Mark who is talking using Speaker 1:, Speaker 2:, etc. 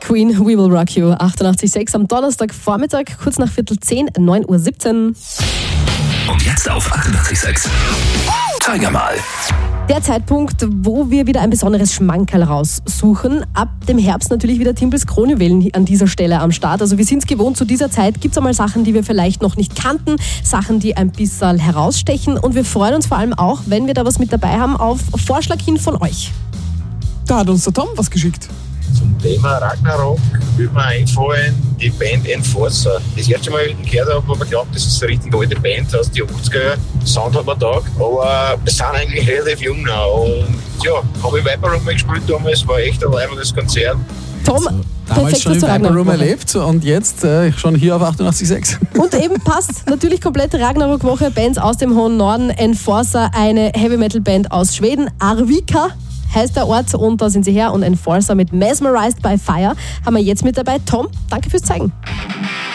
Speaker 1: Queen, We Will Rock You, 88,6 am Donnerstagvormittag, kurz nach 9:10, 9:17 Uhr.
Speaker 2: Und jetzt auf 88,6. Tiger mal.
Speaker 1: Der Zeitpunkt, wo wir wieder ein besonderes Schmankerl raussuchen. Ab dem Herbst natürlich wieder Timpels Kronjuwelen an dieser Stelle am Start. Also wir sind es gewohnt, zu dieser Zeit gibt es einmal Sachen, die wir vielleicht noch nicht kannten, Sachen, die ein bisschen herausstechen. Und wir freuen uns vor allem auch, wenn wir da was mit dabei haben, auf Vorschlag hin von euch.
Speaker 3: Da hat uns der Tom was geschickt.
Speaker 4: Zum Thema Ragnarok würde mir einfallen, die Band Enforcer. Das erste Mal, wie ich den gehört habe, habe ich geglaubt, das ist eine richtig alte Band aus den 80er. Sound hat man gedacht, aber wir sind eigentlich relativ jung noch. Und ja, habe ich Viper Room gespielt damals, war echt ein leibendes Konzert.
Speaker 1: Tom,
Speaker 3: Damals
Speaker 1: perfekt,
Speaker 3: schon
Speaker 1: was
Speaker 3: im
Speaker 1: du
Speaker 3: Viper Room
Speaker 1: Ragnarok-Woche.
Speaker 3: erlebt und jetzt schon hier auf 88,6.
Speaker 1: Und eben passt natürlich komplette Ragnarok-Woche, Bands aus dem hohen Norden, Enforcer, eine Heavy-Metal-Band aus Schweden, Arvika heißt der Ort und da sind sie her und Enforcer mit Mesmerized by Fire haben wir jetzt mit dabei. Tom, danke fürs Zeigen.